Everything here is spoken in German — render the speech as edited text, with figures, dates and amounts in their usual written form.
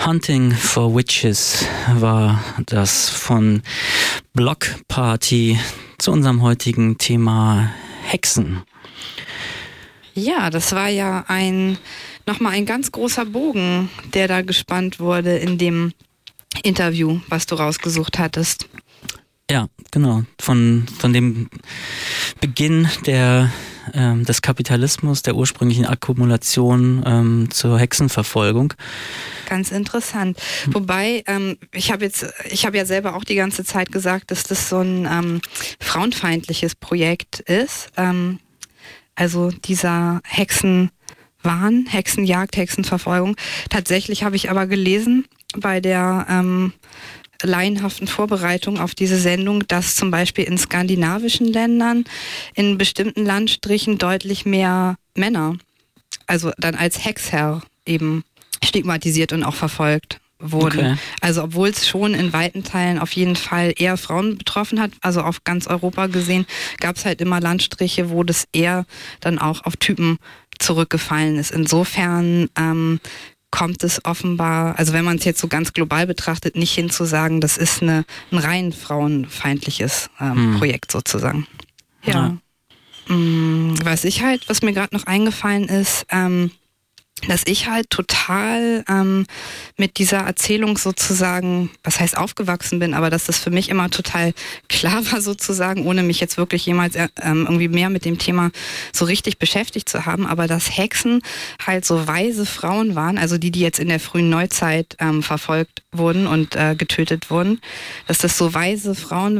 Hunting for Witches war das von Block Party zu unserem heutigen Thema Hexen. Ja, das war ja nochmal ein ganz großer Bogen, der da gespannt wurde in dem Interview, was du rausgesucht hattest. Ja, genau. Von dem Beginn des Kapitalismus, der ursprünglichen Akkumulation zur Hexenverfolgung. Ganz interessant. Wobei, ich habe ja selber auch die ganze Zeit gesagt, dass das so ein frauenfeindliches Projekt ist. Also dieser Hexenwahn, Hexenjagd, Hexenverfolgung. Tatsächlich habe ich aber gelesen bei der laienhaften Vorbereitung auf diese Sendung, dass zum Beispiel in skandinavischen Ländern in bestimmten Landstrichen deutlich mehr Männer, also dann als Hexer eben stigmatisiert und auch verfolgt wurden. Okay. Also obwohl es schon in weiten Teilen auf jeden Fall eher Frauen betroffen hat, also auf ganz Europa gesehen, gab es halt immer Landstriche, wo das eher dann auch auf Typen zurückgefallen ist. Insofern kommt es offenbar, also wenn man es jetzt so ganz global betrachtet, nicht hin zu sagen, das ist ein rein frauenfeindliches Projekt sozusagen. Ja. Was mir gerade noch eingefallen ist, dass ich halt total mit dieser Erzählung sozusagen, was heißt aufgewachsen bin, aber dass das für mich immer total klar war sozusagen, ohne mich jetzt wirklich jemals irgendwie mehr mit dem Thema so richtig beschäftigt zu haben, aber dass Hexen halt so weise Frauen waren, also die jetzt in der frühen Neuzeit verfolgt wurden und getötet wurden, dass das so weise Frauen